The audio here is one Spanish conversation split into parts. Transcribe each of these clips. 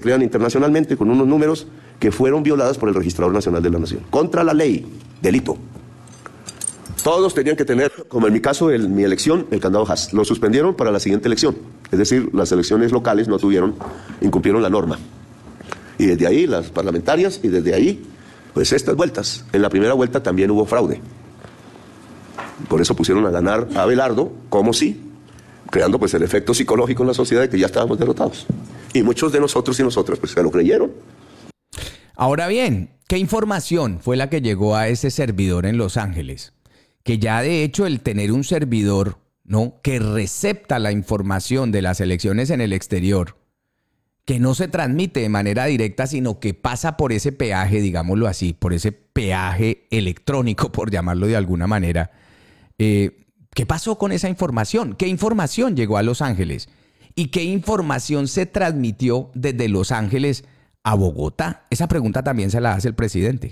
crean internacionalmente con unos números que fueron violados por el Registrador Nacional de la Nación. Contra la ley, delito. Todos tenían que tener, como en mi caso, en mi elección, el candado hash. Lo suspendieron para la siguiente elección. Es decir, las elecciones locales no incumplieron la norma. Y desde ahí, las parlamentarias, y desde ahí, pues estas vueltas. En la primera vuelta también hubo fraude. Por eso pusieron a ganar a Abelardo, como sí, creando pues el efecto psicológico en la sociedad de que ya estábamos derrotados. Y muchos de nosotros y nosotras pues se lo creyeron. Ahora bien, ¿qué información fue la que llegó a ese servidor en Los Ángeles? Que ya de hecho el tener un servidor, ¿no?, que recepta la información de las elecciones en el exterior, que no se transmite de manera directa, sino que pasa por ese peaje, digámoslo así, por ese peaje electrónico, por llamarlo de alguna manera. ¿Qué pasó con esa información? ¿Qué información llegó a Los Ángeles? ¿Y qué información se transmitió desde Los Ángeles a Bogotá? Esa pregunta también se la hace el presidente.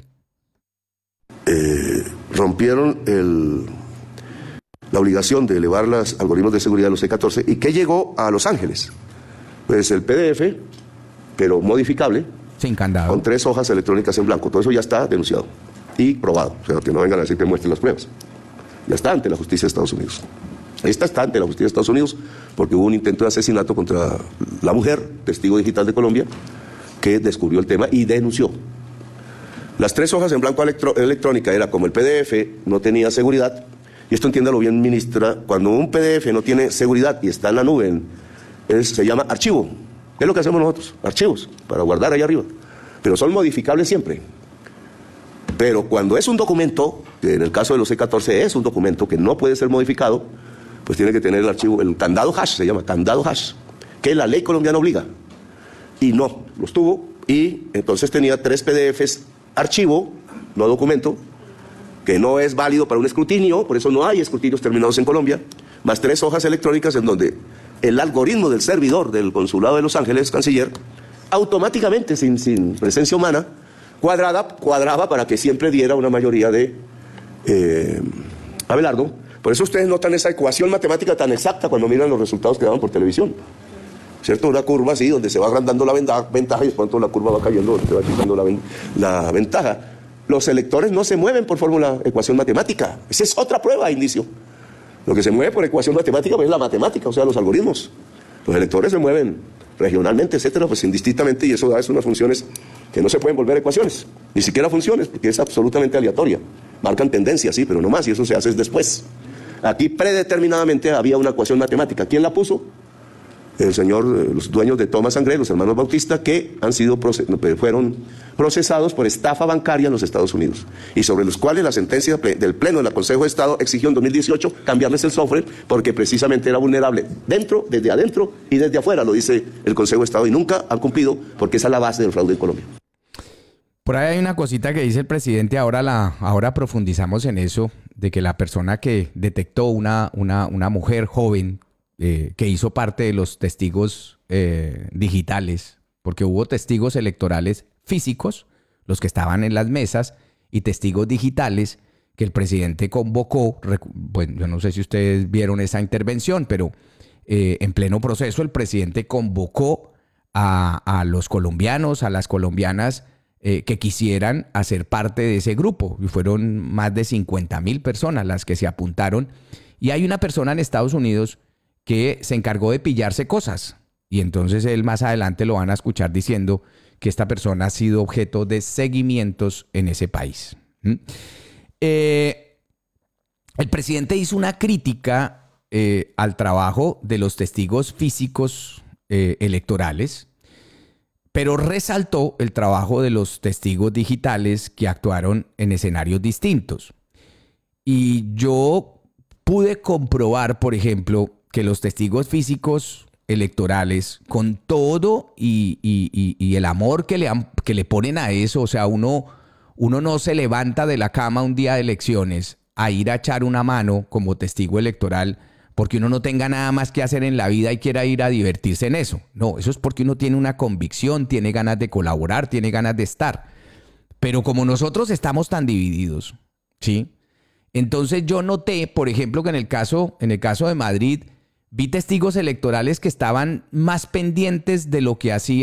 Rompieron la obligación de elevar los algoritmos de seguridad de los C-14. ¿Y qué llegó a Los Ángeles? Pues el PDF, pero modificable, sin candado, con 3 hojas electrónicas en blanco. Todo eso ya está denunciado y probado. O sea, que no vengan a decir que muestren las pruebas. Ya está ante la justicia de Estados Unidos. Esta está ante la justicia de Estados Unidos porque hubo un intento de asesinato contra la mujer, testigo digital de Colombia, que descubrió el tema y denunció. Las 3 hojas en blanco electrónica era como el PDF, no tenía seguridad. Y esto entiéndalo bien, ministra, cuando un PDF no tiene seguridad y está en la nube, se llama archivo. Es lo que hacemos nosotros, archivos, para guardar ahí arriba. Pero son modificables siempre. Pero cuando es un documento, que en el caso de los C-14 es un documento que no puede ser modificado, pues tiene que tener el archivo, el candado hash, se llama candado hash, que la ley colombiana obliga. Y no, los tuvo, y entonces tenía 3 PDFs archivo, no documento, que no es válido para un escrutinio, por eso no hay escrutinios terminados en Colombia, más 3 hojas electrónicas en donde el algoritmo del servidor del Consulado de Los Ángeles, canciller, automáticamente, sin presencia humana, cuadraba para que siempre diera una mayoría de Abelardo. Por eso ustedes notan esa ecuación matemática tan exacta cuando miran los resultados que daban por televisión. ¿Cierto? Una curva así, donde se va agrandando la ventaja y después la curva va cayendo, se va quitando la ventaja. Los electores no se mueven por fórmula, ecuación matemática. Esa es otra prueba de indicio. Lo que se mueve por ecuación matemática pues, es la matemática, o sea, los algoritmos. Los electores se mueven regionalmente, etcétera, pues indistintamente, y eso da unas funciones que no se pueden volver ecuaciones, ni siquiera funciones, porque es absolutamente aleatoria. Marcan tendencias, sí, pero no más, y eso se hace después. Aquí predeterminadamente había una ecuación matemática. ¿Quién la puso? Los dueños de Thomas & Gray, los hermanos Bautista, que fueron procesados por estafa bancaria en los Estados Unidos, y sobre los cuales la sentencia del Pleno del Consejo de Estado exigió en 2018 cambiarles el software, porque precisamente era vulnerable desde adentro y desde afuera, lo dice el Consejo de Estado, y nunca han cumplido, porque esa es la base del fraude en Colombia. Por ahí hay una cosita que dice el presidente, ahora profundizamos en eso, de que la persona que detectó una mujer joven que hizo parte de los testigos digitales, porque hubo testigos electorales físicos, los que estaban en las mesas, y testigos digitales que el presidente convocó. Bueno, yo no sé si ustedes vieron esa intervención, pero en pleno proceso el presidente convocó a los colombianos, a las colombianas que quisieran hacer parte de ese grupo. Y fueron más de 50,000 personas las que se apuntaron. Y hay una persona en Estados Unidos que se encargó de pillarse cosas. Y entonces él más adelante lo van a escuchar diciendo que esta persona ha sido objeto de seguimientos en ese país. El presidente hizo una crítica al trabajo de los testigos físicos electorales, pero resaltó el trabajo de los testigos digitales que actuaron en escenarios distintos. Y yo pude comprobar, por ejemplo, que los testigos físicos electorales, con todo y el amor que le ponen a eso, o sea, uno no se levanta de la cama un día de elecciones a ir a echar una mano como testigo electoral porque uno no tenga nada más que hacer en la vida y quiera ir a divertirse en eso. No, eso es porque uno tiene una convicción, tiene ganas de colaborar, tiene ganas de estar. Pero como nosotros estamos tan divididos, ¿sí? Entonces yo noté, por ejemplo, que en el caso de Madrid, vi testigos electorales que estaban más pendientes de lo que hacía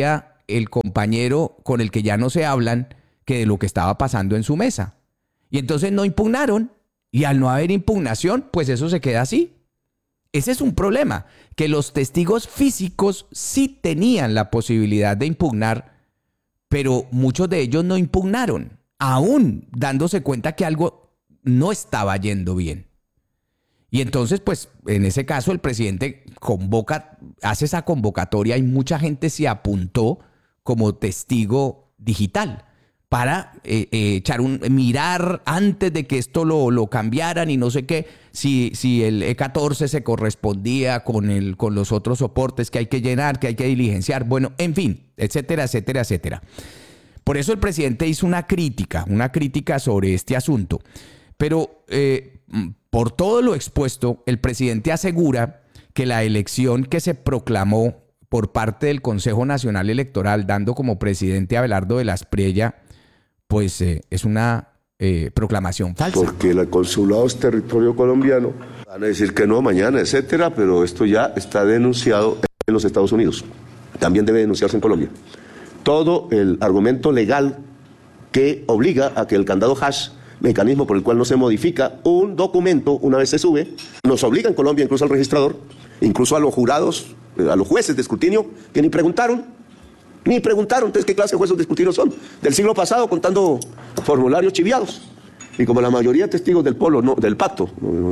el compañero con el que ya no se hablan que de lo que estaba pasando en su mesa. Y entonces no impugnaron, y al no haber impugnación, pues eso se queda así. Ese es un problema, que los testigos físicos sí tenían la posibilidad de impugnar, pero muchos de ellos no impugnaron, aún dándose cuenta que algo no estaba yendo bien. Y entonces, pues, en ese caso, el presidente hace esa convocatoria y mucha gente se apuntó como testigo digital para mirar antes de que esto lo cambiaran y no sé qué, si el E14 se correspondía con los otros soportes que hay que llenar, que hay que diligenciar, bueno, en fin, etcétera, etcétera, etcétera. Por eso el presidente hizo una crítica sobre este asunto. Pero por todo lo expuesto, el presidente asegura que la elección que se proclamó por parte del Consejo Nacional Electoral, dando como presidente a Abelardo de la Espriella, pues es una proclamación falsa. Porque el consulado es territorio colombiano. Van a decir que no mañana, etcétera, pero esto ya está denunciado en los Estados Unidos. También debe denunciarse en Colombia. Todo el argumento legal que obliga a que el candado hash, mecanismo por el cual no se modifica un documento una vez se sube, nos obliga en Colombia incluso al registrador, incluso a los jurados, a los jueces de escrutinio, que ni preguntaron. Entonces, ¿qué clase de jueces de escrutinio son? Del siglo pasado, contando formularios chiviados. Y como la mayoría de testigos del pacto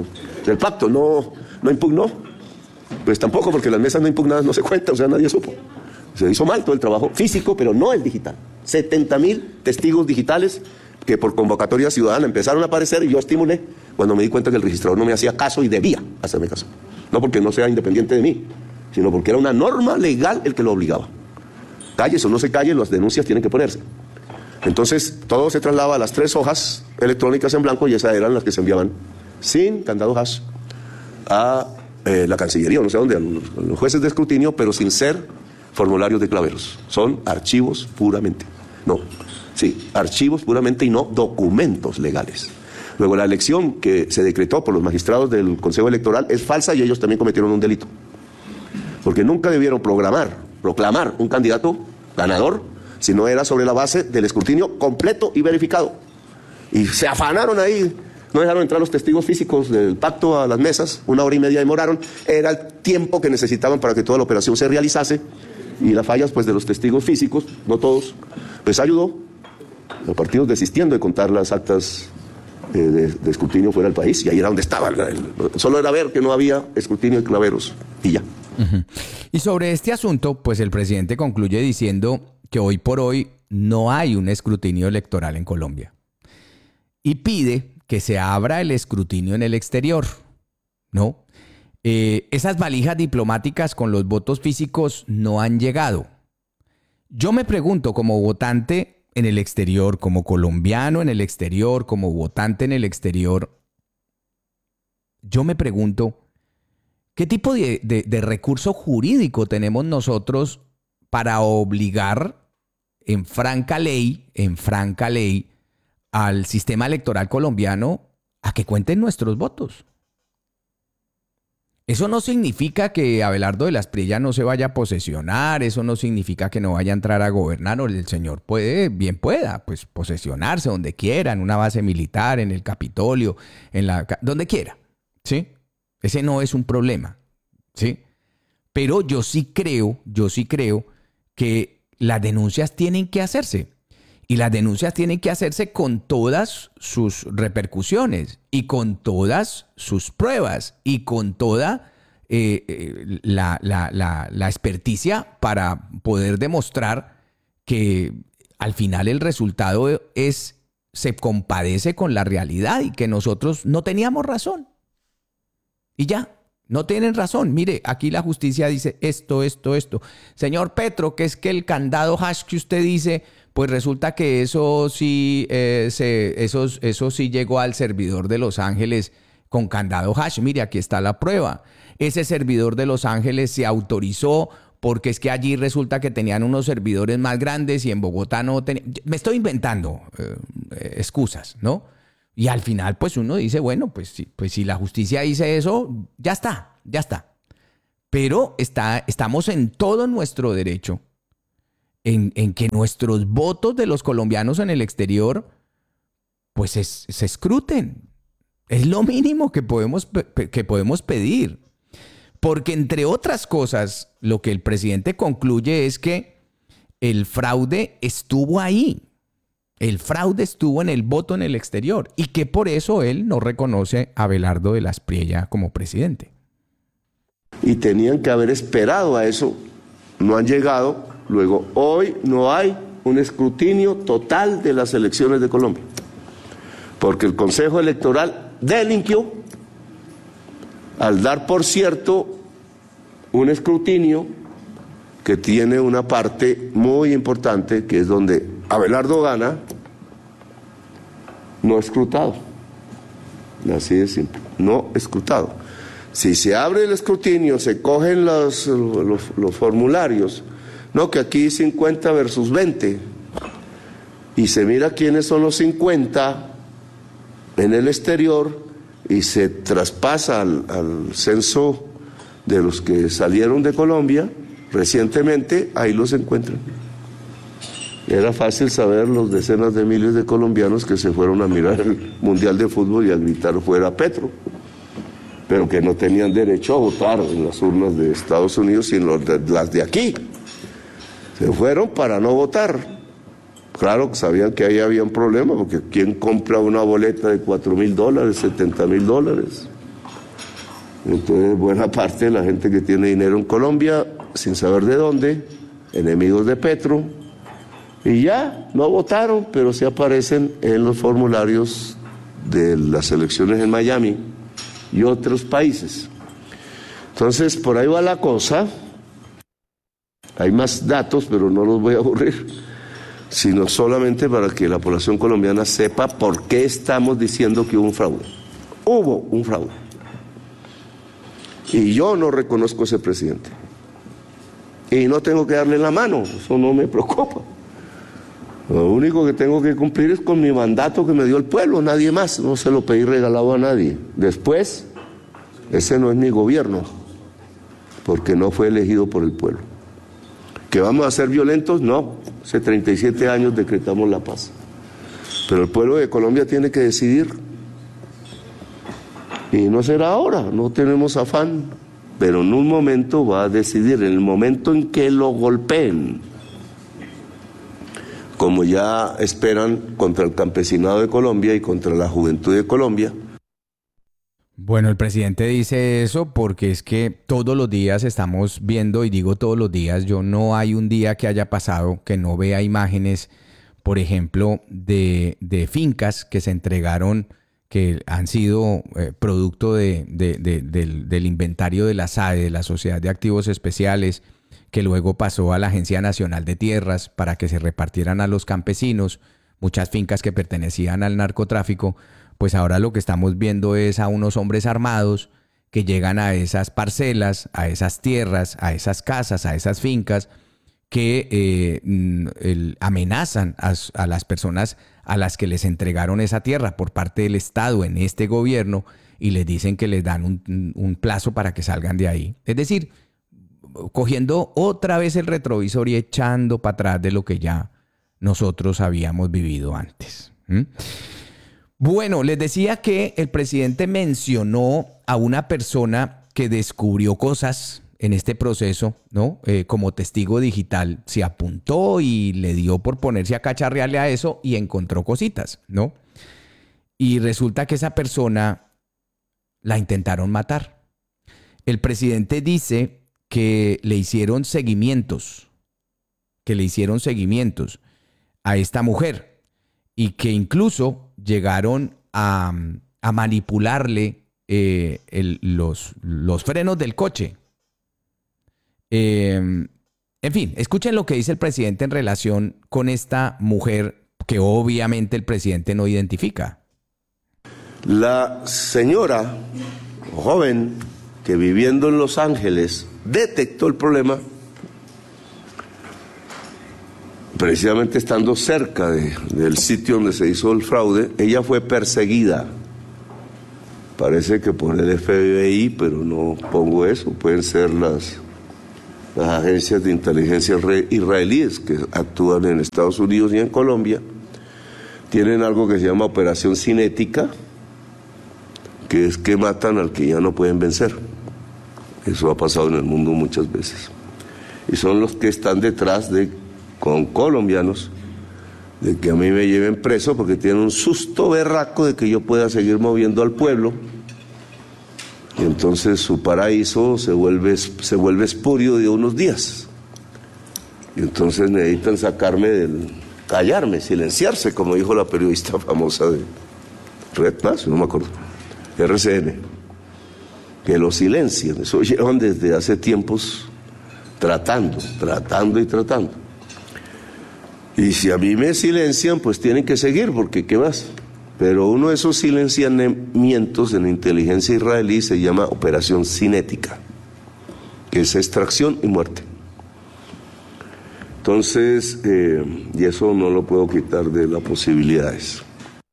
no impugnó, pues tampoco, porque las mesas no impugnadas no se cuentan, o sea, nadie supo. Se hizo mal todo el trabajo físico, pero no el digital. 70,000 testigos digitales que por convocatoria ciudadana empezaron a aparecer, y yo estimulé cuando me di cuenta que el registrador no me hacía caso y debía hacerme caso. No porque no sea independiente de mí, sino porque era una norma legal el que lo obligaba. Calles o no se calle, las denuncias tienen que ponerse. Entonces, todo se trasladaba a las 3 hojas electrónicas en blanco, y esas eran las que se enviaban sin candado hash a la Cancillería, no sé dónde, a los jueces de escrutinio, pero sin ser formularios de claveros. Son archivos puramente. Archivos puramente y no documentos legales. Luego, la elección que se decretó por los magistrados del Consejo Electoral es falsa, y ellos también cometieron un delito. Porque nunca debieron proclamar un candidato ganador si no era sobre la base del escrutinio completo y verificado. Y se afanaron ahí, no dejaron entrar los testigos físicos del pacto a las mesas, 1 hora y media demoraron, era el tiempo que necesitaban para que toda la operación se realizase, y las fallas pues de los testigos físicos, no todos, pues ayudó a los partidos desistiendo de contar las actas de escrutinio fuera del país, y ahí era donde estaban. Solo era ver que no había escrutinio de claveros y ya. Uh-huh. Y sobre este asunto, pues el presidente concluye diciendo que hoy por hoy no hay un escrutinio electoral en Colombia, y pide que se abra el escrutinio en el exterior, ¿no? Esas valijas diplomáticas con los votos físicos no han llegado. Yo me pregunto, como votante en el exterior, como colombiano en el exterior, como votante en el exterior, yo me pregunto, ¿qué tipo de recurso jurídico tenemos nosotros para obligar en franca ley, al sistema electoral colombiano a que cuenten nuestros votos? Eso no significa que Abelardo de la Espriella no se vaya a posesionar, eso no significa que no vaya a entrar a gobernar, o el señor pueda, pues posesionarse donde quiera, en una base militar, en el Capitolio, donde quiera, ¿sí? Ese no es un problema, ¿sí? Pero yo sí creo que las denuncias tienen que hacerse. Y las denuncias tienen que hacerse con todas sus repercusiones y con todas sus pruebas y con toda la experticia para poder demostrar que al final el resultado se compadece con la realidad y que nosotros no teníamos razón. Y ya, no tienen razón. Mire, aquí la justicia dice esto. Señor Petro, que es que el candado hash que usted dice, pues resulta que eso sí llegó al servidor de Los Ángeles con candado hash. Mire, aquí está la prueba. Ese servidor de Los Ángeles se autorizó porque es que allí resulta que tenían unos servidores más grandes y en Bogotá no tenían. Me estoy inventando excusas, ¿no? Y al final, pues uno dice, bueno, pues si la justicia dice eso, ya está. Pero estamos en todo nuestro derecho en que nuestros votos de los colombianos en el exterior pues se escruten. Es lo mínimo que podemos pedir. Porque entre otras cosas, lo que el presidente concluye es que el fraude estuvo ahí. El fraude estuvo en el voto en el exterior y que por eso él no reconoce a Abelardo de la Espriella como presidente. Y tenían que haber esperado a eso. No han llegado. Luego, hoy no hay un escrutinio total de las elecciones de Colombia. Porque el Consejo Electoral delinquió al dar por cierto un escrutinio que tiene una parte muy importante, que es donde Abelardo gana, no escrutado. Así de simple, no escrutado. Si se abre el escrutinio, se cogen los formularios, no, que aquí 50 versus 20, y se mira quiénes son los 50 en el exterior, y se traspasa al censo de los que salieron de Colombia recientemente, ahí los encuentran. Era fácil saber los decenas de miles de colombianos que se fueron a mirar el Mundial de Fútbol y a gritar fuera Petro, pero que no tenían derecho a votar en las urnas de Estados Unidos, sino las de aquí. Se fueron para no votar. Claro, sabían que ahí había un problema, porque ¿quién compra una boleta de $4,000, $70,000? Entonces, buena parte de la gente que tiene dinero en Colombia, sin saber de dónde, enemigos de Petro, y ya no votaron, pero sí aparecen en los formularios de las elecciones en Miami y otros países. Entonces, por ahí va la cosa. Hay más datos, pero no los voy a aburrir, sino solamente para que la población colombiana sepa por qué estamos diciendo que hubo un fraude. Hubo un fraude. Y yo no reconozco a ese presidente. Y no tengo que darle la mano, eso no me preocupa. Lo único que tengo que cumplir es con mi mandato que me dio el pueblo, nadie más, no se lo pedí regalado a nadie. Después, ese no es mi gobierno, porque no fue elegido por el pueblo. ¿Que vamos a ser violentos? No, hace 37 años decretamos la paz. Pero el pueblo de Colombia tiene que decidir. Y no será ahora, no tenemos afán, pero en un momento va a decidir, en el momento en que lo golpeen, como ya esperan contra el campesinado de Colombia y contra la juventud de Colombia. Bueno, el presidente dice eso porque es que todos los días estamos viendo, y digo todos los días, yo no hay un día que haya pasado que no vea imágenes, por ejemplo, de fincas que se entregaron, que han sido producto del inventario de la SAE, de la Sociedad de Activos Especiales, que luego pasó a la Agencia Nacional de Tierras para que se repartieran a los campesinos, muchas fincas que pertenecían al narcotráfico. Pues ahora lo que estamos viendo es a unos hombres armados que llegan a esas parcelas, a esas tierras, a esas casas, a esas fincas, que amenazan a las personas a las que les entregaron esa tierra por parte del Estado en este gobierno, y les dicen que les dan un plazo para que salgan de ahí. Es decir, cogiendo otra vez el retrovisor y echando para atrás de lo que ya nosotros habíamos vivido antes. Bueno, les decía que el presidente mencionó a una persona que descubrió cosas en este proceso, ¿no? Como testigo digital. Se apuntó y le dio por ponerse a cacharrearle a eso y encontró cositas, ¿no? Y resulta que esa persona la intentaron matar. El presidente dice que le hicieron seguimientos a esta mujer, y que incluso llegaron a manipularle los frenos del coche. En fin, escuchen lo que dice el presidente en relación con esta mujer que obviamente el presidente no identifica. La señora joven que, viviendo en Los Ángeles, detectó el problema, precisamente estando cerca del sitio donde se hizo el fraude. Ella fue perseguida, parece que por el FBI, pero no pongo eso, pueden ser las las agencias de inteligencia israelíes que actúan en Estados Unidos y en Colombia, tienen algo que se llama operación cinética, que es que matan al que ya no pueden vencer. Eso ha pasado en el mundo muchas veces. Y son los que están detrás con colombianos, de que a mí me lleven preso porque tienen un susto berraco de que yo pueda seguir moviendo al pueblo. Y entonces su paraíso se vuelve espurio de unos días. Y entonces necesitan callarme, silenciarse, como dijo la periodista famosa de Red Más, no me acuerdo, RCN, que lo silencian. Eso llevan desde hace tiempos tratando. Y si a mí me silencian, pues tienen que seguir, porque ¿qué más? Pero uno de esos silenciamientos en la inteligencia israelí se llama operación cinética, que es extracción y muerte. Entonces, y eso no lo puedo quitar de las posibilidades.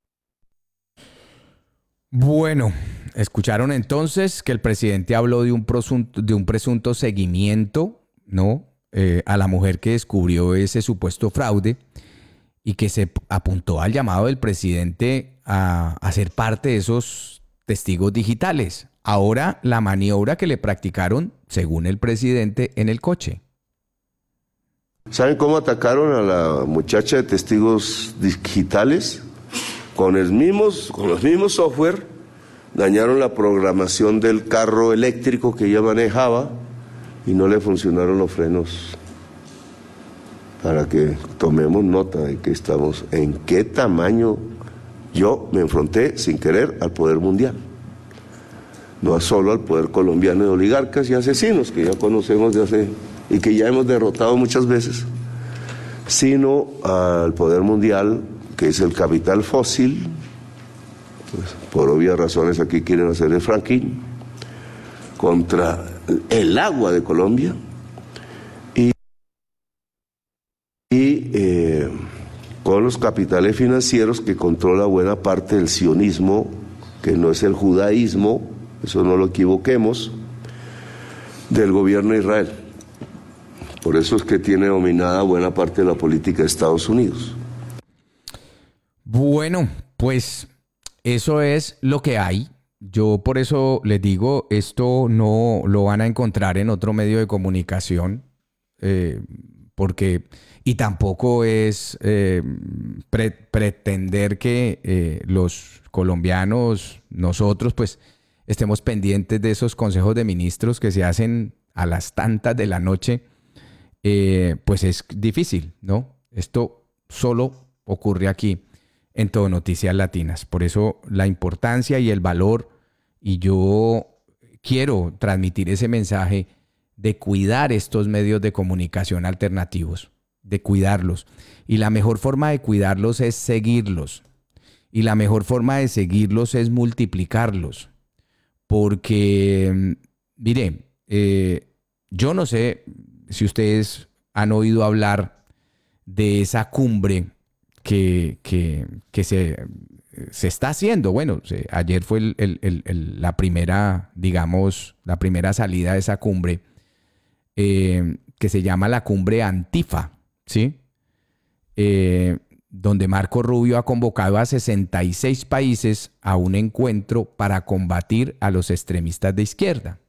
Bueno, escucharon entonces que el presidente habló de un presunto seguimiento, ¿no? A la mujer que descubrió ese supuesto fraude y que se apuntó al llamado del presidente a ser parte de esos testigos digitales. Ahora la maniobra que le practicaron, según el presidente, en el coche. ¿Saben cómo atacaron a la muchacha de testigos digitales? Con los mismos software, dañaron la programación del carro eléctrico que ella manejaba y no le funcionaron los frenos. Para que tomemos nota de que estamos, en qué tamaño yo me enfrenté sin querer al poder mundial. No solo al poder colombiano de oligarcas y asesinos, que ya conocemos de hace, y que ya hemos derrotado muchas veces, sino al poder mundial, que es el capital fósil. Pues, por obvias razones aquí quieren hacer el fracking, contra el agua de Colombia y con los capitales financieros que controla buena parte del sionismo, que no es el judaísmo, eso no lo equivoquemos, del gobierno de Israel. Por eso es que tiene dominada buena parte de la política de Estados Unidos. Bueno, pues eso es lo que hay. Yo por eso les digo, esto no lo van a encontrar en otro medio de comunicación, y tampoco es pretender que los colombianos, nosotros, pues estemos pendientes de esos consejos de ministros que se hacen a las tantas de la noche, pues es difícil, ¿no? Esto solo ocurre aquí en Todo Noticias Latinas. Por eso la importancia y el valor, y yo quiero transmitir ese mensaje de cuidar estos medios de comunicación alternativos, de cuidarlos. Y la mejor forma de cuidarlos es seguirlos. Y la mejor forma de seguirlos es multiplicarlos. Porque, mire, yo no sé si ustedes han oído hablar de esa cumbre que se está haciendo. Bueno, ayer fue la primera, digamos, la primera salida de esa cumbre, que se llama la Cumbre Antifa, ¿sí? Donde Marco Rubio ha convocado a 66 países a un encuentro para combatir a los extremistas de izquierda.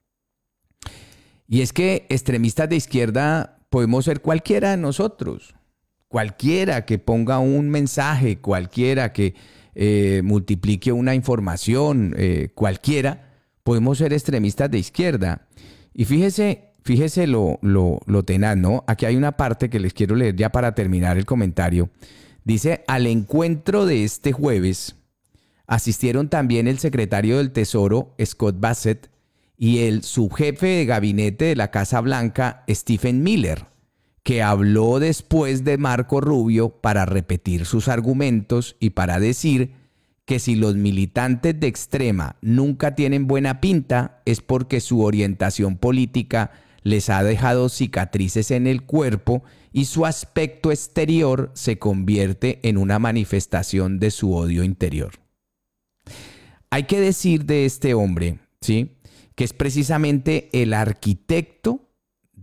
Y es que extremistas de izquierda podemos ser cualquiera de nosotros. Cualquiera que ponga un mensaje, cualquiera que multiplique una información, cualquiera, podemos ser extremistas de izquierda. Y fíjese lo tenaz, ¿no? Aquí hay una parte que les quiero leer ya para terminar el comentario. Dice: al encuentro de este jueves asistieron también el secretario del Tesoro, Scott Bassett, y el subjefe de gabinete de la Casa Blanca, Stephen Miller, que habló después de Marco Rubio para repetir sus argumentos y para decir que si los militantes de extrema nunca tienen buena pinta es porque su orientación política les ha dejado cicatrices en el cuerpo y su aspecto exterior se convierte en una manifestación de su odio interior. Hay que decir de este hombre, ¿sí?, que es precisamente el arquitecto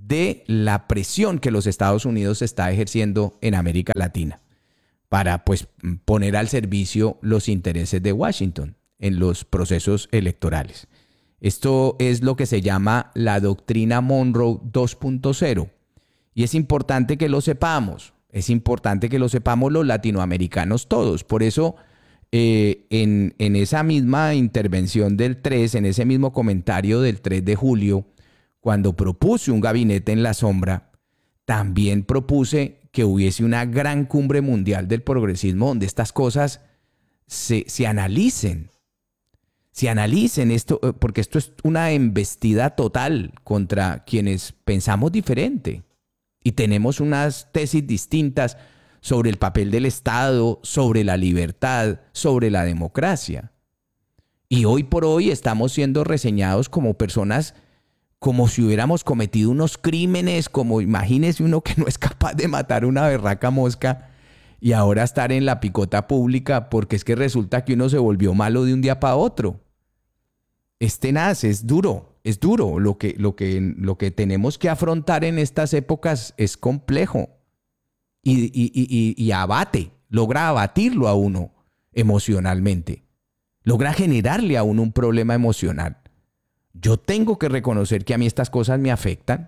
de la presión que los Estados Unidos está ejerciendo en América Latina para pues poner al servicio los intereses de Washington en los procesos electorales. Esto es lo que se llama la doctrina Monroe 2.0 y es importante que lo sepamos. Es importante que lo sepamos los latinoamericanos todos. Por eso, en esa misma intervención del 3, en ese mismo comentario del 3 de julio, cuando propuse un gabinete en la sombra, también propuse que hubiese una gran cumbre mundial del progresismo donde estas cosas se analicen. Se analicen esto, porque esto es una embestida total contra quienes pensamos diferente. Y tenemos unas tesis distintas sobre el papel del Estado, sobre la libertad, sobre la democracia. Y hoy por hoy estamos siendo reseñados como personas como si hubiéramos cometido unos crímenes, como imagínese uno que no es capaz de matar una berraca mosca y ahora estar en la picota pública porque es que resulta que uno se volvió malo de un día para otro. Es tenaz, es duro. Es duro, lo que tenemos que afrontar en estas épocas es complejo y logra abatirlo a uno emocionalmente, logra generarle a uno un problema emocional. Yo tengo que reconocer que a mí estas cosas me afectan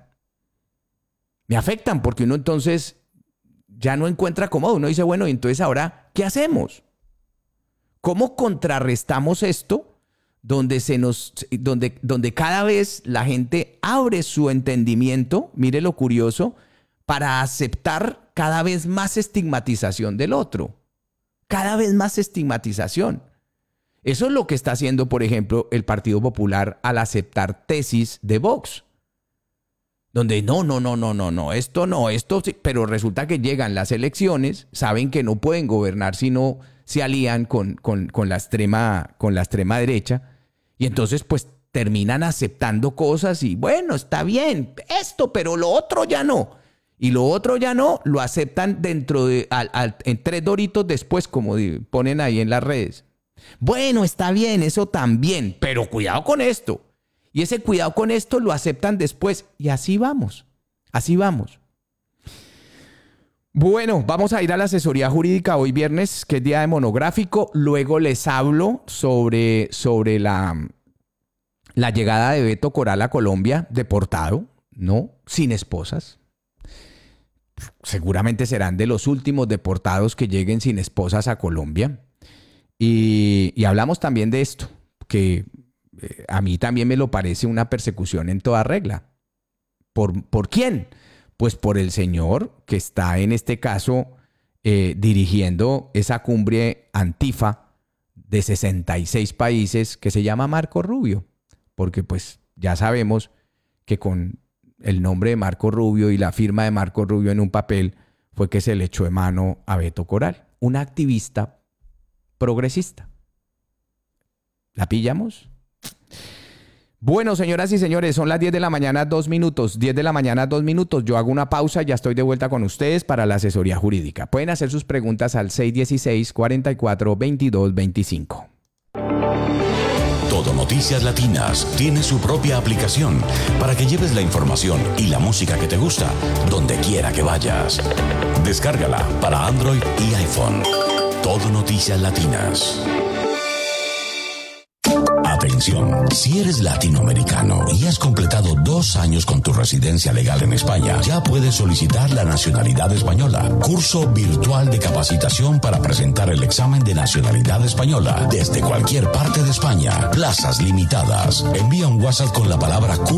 porque uno entonces ya no encuentra cómodo, uno dice, bueno, entonces ahora, ¿qué hacemos? ¿Cómo contrarrestamos esto? Donde cada vez la gente abre su entendimiento, mire lo curioso, para aceptar cada vez más estigmatización del otro. Cada vez más estigmatización. Eso es lo que está haciendo, por ejemplo, el Partido Popular al aceptar tesis de Vox. Donde esto sí, pero resulta que llegan las elecciones, saben que no pueden gobernar si no se alían con la extrema derecha. Y entonces pues terminan aceptando cosas y bueno, está bien esto, pero lo otro ya no. Y lo otro ya no, lo aceptan dentro de en 3 doritos después, como ponen ahí en las redes. Bueno, está bien, eso también, pero cuidado con esto. Y ese cuidado con esto lo aceptan después. Y así vamos, así vamos. Bueno, vamos a ir a la asesoría jurídica hoy viernes, que es día de monográfico. Luego les hablo sobre la llegada de Beto Coral a Colombia, deportado, ¿no? Sin esposas. Seguramente serán de los últimos deportados que lleguen sin esposas a Colombia. Y hablamos también de esto, que a mí también me lo parece una persecución en toda regla. ¿Por quién? Pues por el señor que está en este caso dirigiendo esa cumbre antifa de 66 países que se llama Marco Rubio. Porque pues ya sabemos que con el nombre de Marco Rubio y la firma de Marco Rubio en un papel fue que se le echó de mano a Beto Coral, un activista progresista. ¿La pillamos? Bueno, señoras y señores, son las 10 de la mañana, 2 minutos. 10 de la mañana, 2 minutos. Yo hago una pausa y ya estoy de vuelta con ustedes para la asesoría jurídica. Pueden hacer sus preguntas al 616-44-2225. Todo Noticias Latinas tiene su propia aplicación para que lleves la información y la música que te gusta donde quiera que vayas. Descárgala para Android y iPhone. Todo Noticias Latinas. Atención, si eres latinoamericano y has completado 2 años con tu residencia legal en España, ya puedes solicitar la nacionalidad española. Curso virtual de capacitación para presentar el examen de nacionalidad española desde cualquier parte de España. Plazas limitadas. Envía un WhatsApp con la palabra